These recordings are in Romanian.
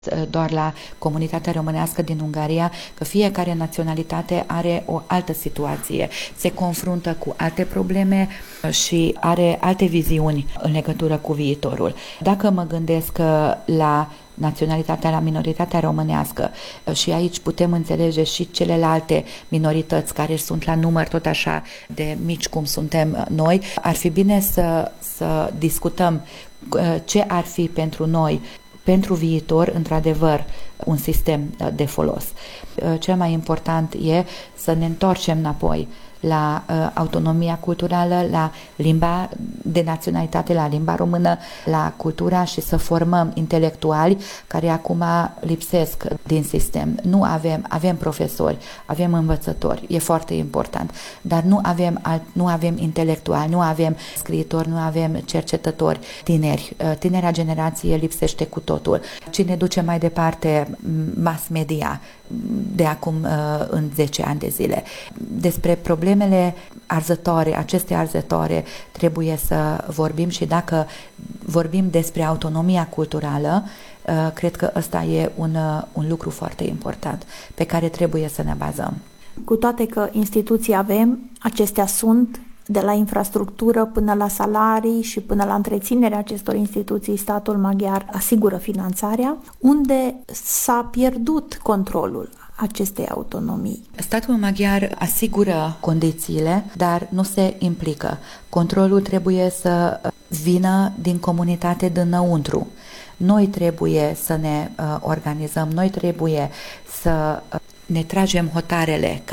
doar la comunitatea românească din Ungaria, că fiecare naționalitate are o altă situație, se confruntă cu alte probleme și are alte viziuni în legătură cu viitorul. Dacă mă gândesc la naționalitatea, la minoritatea românească și aici putem înțelege și celelalte minorități care sunt la număr tot așa de mici cum suntem noi, ar fi bine să discutăm ce ar fi pentru noi pentru viitor, într-adevăr, un sistem de folos. Cel mai important e să ne întoarcem înapoi la autonomia culturală, la limba de naționalitate, la limba română, la cultura și să formăm intelectuali care acum lipsesc din sistem. Nu avem profesori, avem învățători, e foarte important, dar nu avem intelectuali, nu avem scriitori, nu avem cercetători tineri. Tinera generație lipsește cu totul. Cine duce mai departe mass media de acum în 10 ani de zile. Despre problemele arzătoare, aceste arzătoare, trebuie să vorbim și dacă vorbim despre autonomia culturală, cred că ăsta e un lucru foarte important pe care trebuie să ne bazăm. Cu toate că instituții avem, acestea sunt de la infrastructură până la salarii și până la întreținerea acestor instituții, statul maghiar asigură finanțarea, unde s-a pierdut controlul acestei autonomii. Statul maghiar asigură condițiile, dar nu se implică. Controlul trebuie să vină din comunitate dinăuntru. Noi trebuie să ne organizăm, noi trebuie să ne tragem hotarele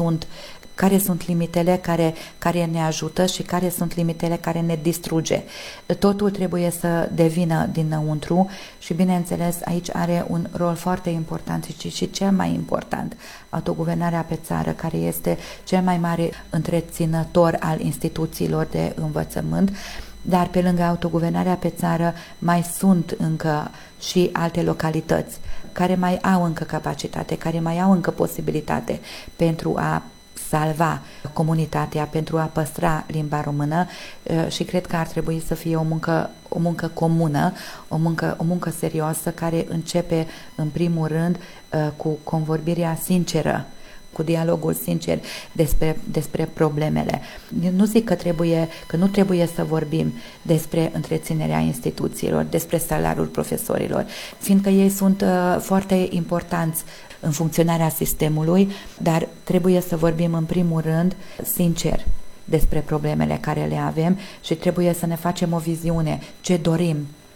care sunt limitele care ne ajută și care sunt limitele care ne distruge. Totul trebuie să devină dinăuntru și, bineînțeles, aici are un rol foarte important și cel mai important, autoguvernarea pe țară, care este cel mai mare întreținător al instituțiilor de învățământ, dar pe lângă autoguvernarea pe țară mai sunt încă și alte localități care mai au încă capacitate, care mai au încă posibilitate pentru a salva comunitatea, pentru a păstra limba română și cred că ar trebui să fie o muncă comună, o muncă serioasă care începe în primul rând cu convorbirea sinceră, cu dialogul sincer despre problemele. Nu zic că nu trebuie să vorbim despre întreținerea instituțiilor, despre salariul profesorilor, fiindcă ei sunt foarte importanți în funcționarea sistemului, dar trebuie să vorbim în primul rând sincer despre problemele care le avem și trebuie să ne facem o viziune, ce dorim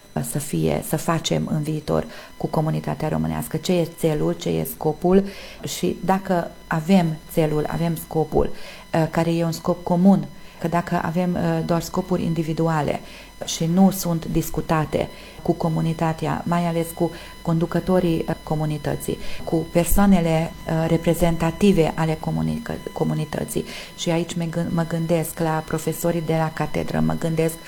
să facem în viitor cu comunitatea românească, ce e țelul, ce e scopul și dacă avem țelul, avem scopul, care e un scop comun, că dacă avem doar scopuri individuale și nu sunt discutate cu comunitatea, mai ales cu conducătorii comunității, cu persoanele reprezentative ale comunității. Și aici mă gândesc la profesorii de la catedră, mă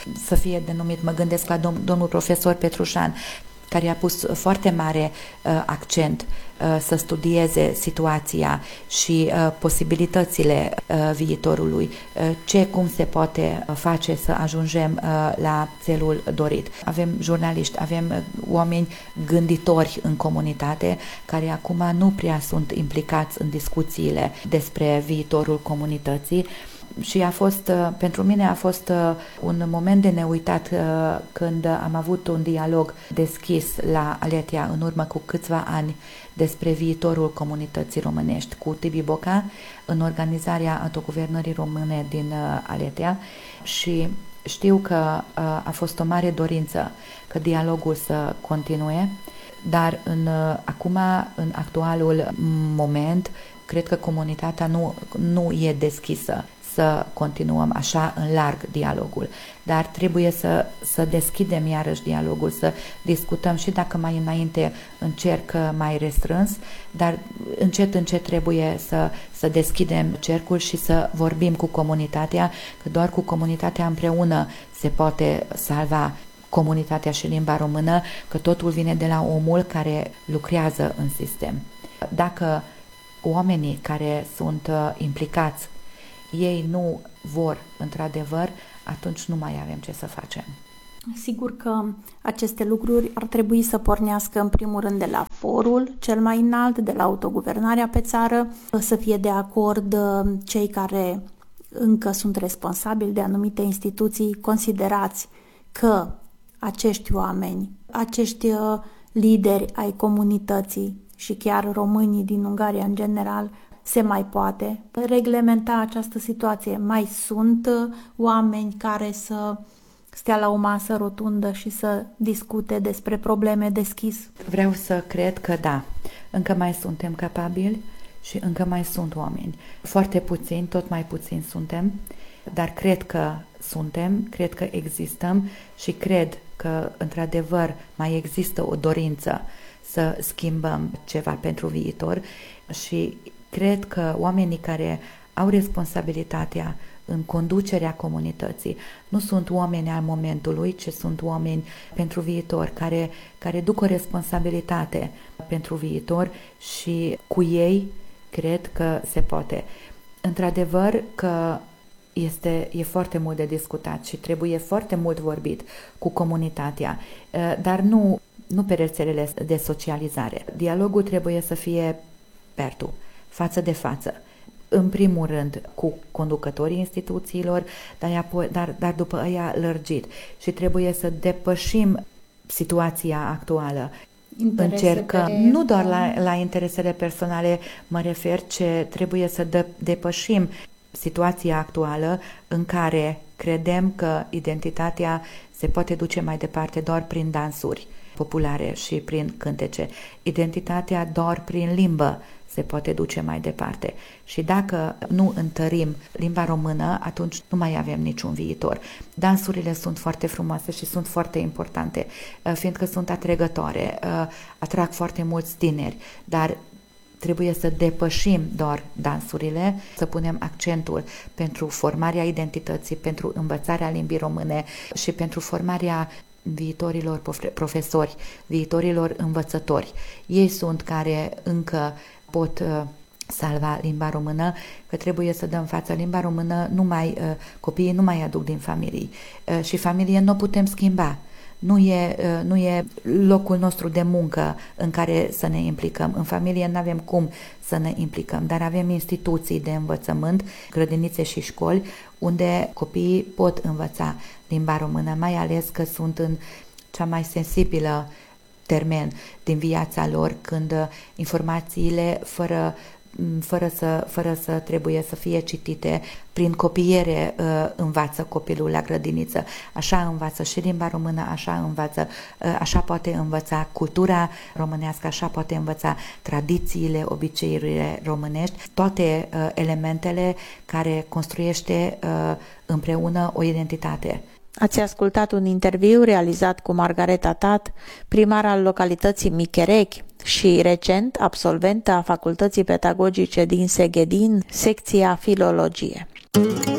gândesc la domnul profesor Petrușan, care a pus foarte mare accent să studieze situația și posibilitățile viitorului, cum se poate face să ajungem la țelul dorit. Avem jurnaliști, avem oameni gânditori în comunitate care acum nu prea sunt implicați în discuțiile despre viitorul comunității. Și pentru mine a fost un moment de neuitat când am avut un dialog deschis la Aletea în urmă cu câțiva ani despre viitorul comunității românești cu Tibi Boca în organizarea autoguvernării române din Aletea și știu că a fost o mare dorință că dialogul să continue, dar acum, în actualul moment, cred că comunitatea nu e deschisă să continuăm așa în larg dialogul, dar trebuie să deschidem iarăși dialogul, să discutăm și dacă mai înainte încerc mai restrâns, dar încet trebuie să deschidem cercul și să vorbim cu comunitatea, că doar cu comunitatea împreună se poate salva comunitatea și limba română, că totul vine de la omul care lucrează în sistem. Dacă oamenii care sunt implicați ei nu vor într-adevăr, atunci nu mai avem ce să facem. Sigur că aceste lucruri ar trebui să pornească în primul rând de la forul cel mai înalt, de la autoguvernarea pe țară, să fie de acord cei care încă sunt responsabili de anumite instituții, considerați că acești oameni, acești lideri ai comunității și chiar românii din Ungaria în general, se mai poate reglementa această situație. Mai sunt oameni care să stea la o masă rotundă și să discute despre probleme deschis? Vreau să cred că da, încă mai suntem capabili și încă mai sunt oameni. Foarte puțini, tot mai puțini suntem, dar cred că suntem, cred că existăm și cred că într-adevăr mai există o dorință să schimbăm ceva pentru viitor și cred că oamenii care au responsabilitatea în conducerea comunității nu sunt oameni al momentului, ci sunt oameni pentru viitor, care duc o responsabilitate pentru viitor și cu ei cred că se poate. Într-adevăr că e foarte mult de discutat și trebuie foarte mult vorbit cu comunitatea, dar nu pe rețelele de socializare. Dialogul trebuie să fie pertu, față de față. În primul rând cu conducătorii instituțiilor, dar după aia lărgit. Și trebuie să depășim situația actuală. Încercăm, nu doar la interesele personale mă refer, ce trebuie să depășim situația actuală în care credem că identitatea se poate duce mai departe doar prin dansuri populare și prin cântece. Identitatea doar prin limbă se poate duce mai departe. Și dacă nu întărim limba română, atunci nu mai avem niciun viitor. Dansurile sunt foarte frumoase și sunt foarte importante, fiindcă sunt atrăgătoare, atrag foarte mulți tineri, dar trebuie să depășim doar dansurile, să punem accentul pentru formarea identității, pentru învățarea limbii române și pentru formarea viitorilor profesori, viitorilor învățători. Ei sunt care încă pot salva limba română, că trebuie să dăm față. Limba română copiii nu mai aduc din familii și familie nu o putem schimba. Nu e locul nostru de muncă în care să ne implicăm. În familie nu avem cum să ne implicăm, dar avem instituții de învățământ, grădinițe și școli, unde copiii pot învăța limba română, mai ales că sunt în cea mai sensibilă termen din viața lor, când informațiile fără să trebuie să fie citite, prin copiere învață copilul la grădiniță. Așa învață și limba română, așa poate învăța cultura românească, așa poate învăța tradițiile, obiceiurile românești, toate elementele care construiește împreună o identitate. Ați ascultat un interviu realizat cu Margareta Tat, primar al localității Micherechi și recent absolventă a Facultății Pedagogice din Seghedin, secția Filologie.